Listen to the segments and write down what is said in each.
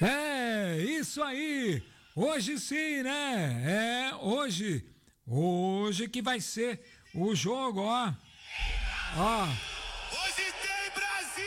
É, isso aí. Hoje sim, né? Hoje que vai ser o jogo, ó. Hoje tem Brasil!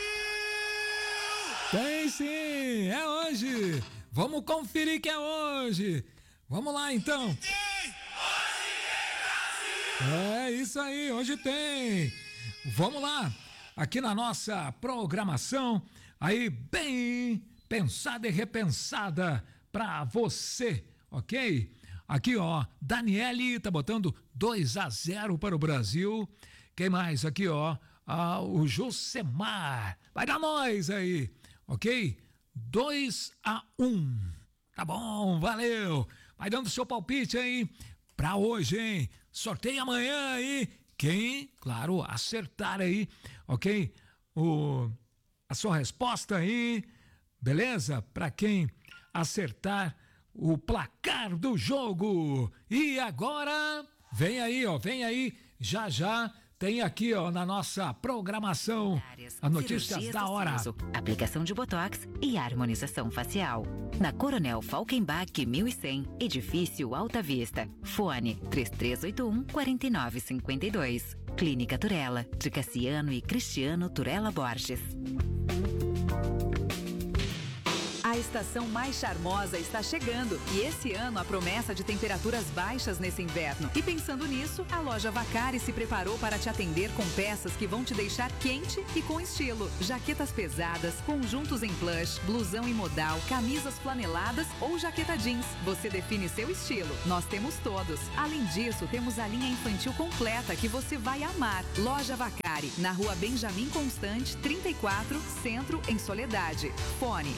Tem sim, é hoje. Vamos conferir que é hoje. Vamos lá então. Hoje tem Brasil! É isso aí, hoje tem. Vamos lá. Aqui na nossa programação, aí bem pensada e repensada pra você, ok? Aqui, ó, Daniele tá botando 2-0 para o Brasil. Quem mais aqui, ó? O Josemar. Vai dar nós aí, ok? 2-1. Tá bom, valeu. Vai dando seu palpite aí pra hoje, hein? Sorteio amanhã aí. Quem, claro, acertar aí, ok? A sua resposta aí, beleza? Pra quem acertar o placar do jogo. E agora, vem aí, já tem aqui, ó, na nossa programação, a Notícias da Hora. Aplicação de Botox e harmonização facial. Na Coronel Falkenbach 1100, Edifício Alta Vista. Fone 3381-4952. Clínica Turella, de Cassiano e Cristiano Turella Borges. A estação mais charmosa está chegando e esse ano a promessa de temperaturas baixas nesse inverno. E pensando nisso, a loja Vacari se preparou para te atender com peças que vão te deixar quente e com estilo. Jaquetas pesadas, conjuntos em plush, blusão em modal, camisas flaneladas ou jaqueta jeans. Você define seu estilo. Nós temos todos. Além disso, temos a linha infantil completa que você vai amar. Loja Vacari, na rua Benjamin Constante, 34, Centro, em Soledade. Fone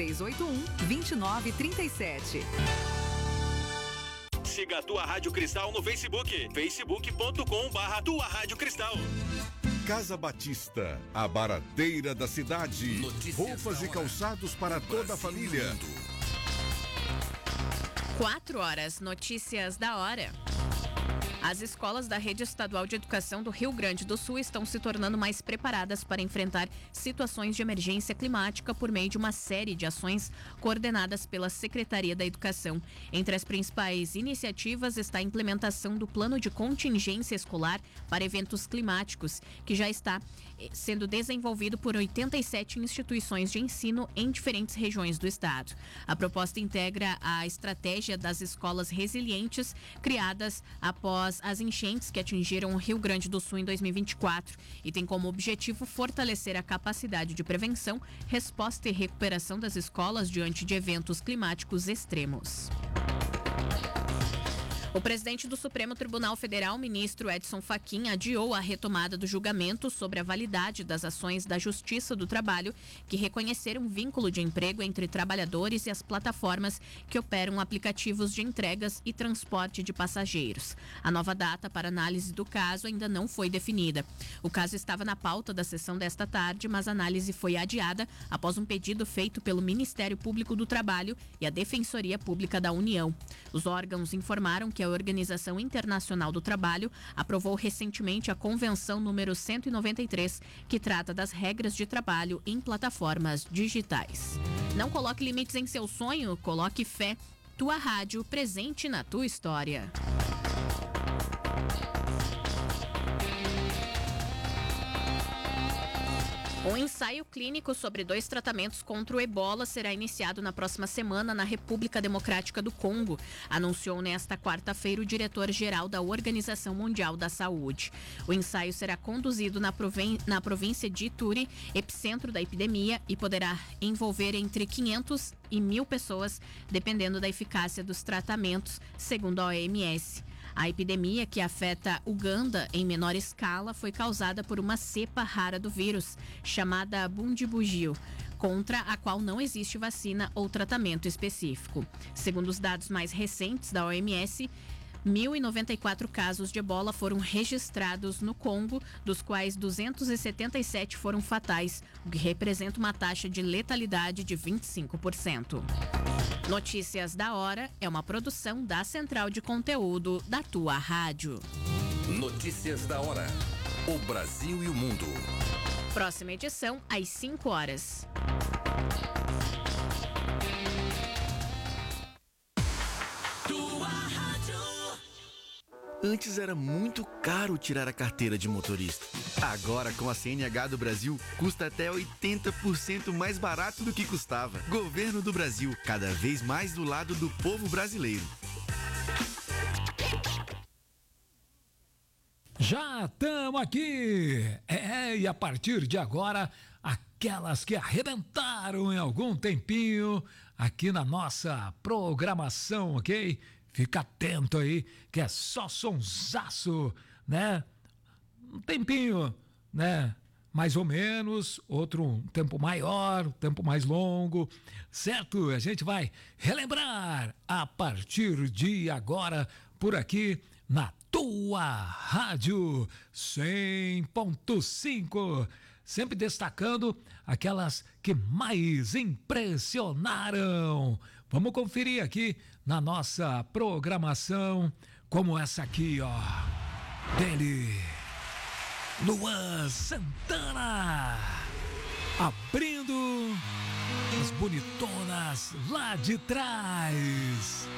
3381-2937. Siga a Tua Rádio Cristal no Facebook, facebook.com/Tua Rádio Cristal. Casa Batista, a barateira da cidade. Notícias Roupas da e hora. calçados para toda a família. 4h, notícias da hora. As escolas da Rede Estadual de Educação do Rio Grande do Sul estão se tornando mais preparadas para enfrentar situações de emergência climática por meio de uma série de ações coordenadas pela Secretaria da Educação. Entre as principais iniciativas está a implementação do Plano de Contingência Escolar para Eventos Climáticos, que já está sendo desenvolvido por 87 instituições de ensino em diferentes regiões do estado. A proposta integra a estratégia das escolas resilientes criadas após as enchentes que atingiram o Rio Grande do Sul em 2024 e tem como objetivo fortalecer a capacidade de prevenção, resposta e recuperação das escolas diante de eventos climáticos extremos. O presidente do Supremo Tribunal Federal, ministro Edson Fachin, adiou a retomada do julgamento sobre a validade das ações da Justiça do Trabalho que reconheceram vínculo de emprego entre trabalhadores e as plataformas que operam aplicativos de entregas e transporte de passageiros. A nova data para análise do caso ainda não foi definida. O caso estava na pauta da sessão desta tarde, mas a análise foi adiada após um pedido feito pelo Ministério Público do Trabalho e a Defensoria Pública da União. Os órgãos informaram que a Organização Internacional do Trabalho aprovou recentemente a Convenção número 193, que trata das regras de trabalho em plataformas digitais. Não coloque limites em seu sonho, coloque fé. Tua rádio presente na tua história. Um ensaio clínico sobre 2 tratamentos contra o ebola será iniciado na próxima semana na República Democrática do Congo, anunciou nesta quarta-feira o diretor-geral da Organização Mundial da Saúde. O ensaio será conduzido na província de Ituri, epicentro da epidemia, e poderá envolver entre 500 e 1.000 pessoas, dependendo da eficácia dos tratamentos, segundo a OMS. A epidemia, que afeta Uganda em menor escala, foi causada por uma cepa rara do vírus, chamada Bundibugyo, contra a qual não existe vacina ou tratamento específico. Segundo os dados mais recentes da OMS, 1.094 casos de ebola foram registrados no Congo, dos quais 277 foram fatais, o que representa uma taxa de letalidade de 25%. Notícias da Hora é uma produção da Central de Conteúdo da Tua Rádio. Notícias da hora. O Brasil e o mundo. Próxima edição às 5h. Antes era muito caro tirar a carteira de motorista. Agora, com a CNH do Brasil, custa até 80% mais barato do que custava. Governo do Brasil, cada vez mais do lado do povo brasileiro. Já estamos aqui! E a partir de agora, aquelas que arrebentaram em algum tempinho aqui na nossa programação, ok? Fica atento aí, que é só sonsaço, né? Um tempinho, né? Mais ou menos, outro um tempo maior, um tempo mais longo, certo? A gente vai relembrar a partir de agora, por aqui, na tua rádio 100.5, sempre destacando aquelas que mais impressionaram. Vamos conferir aqui na nossa programação, como essa aqui, ó, dele, Luan Santana, abrindo as bonitonas lá de trás.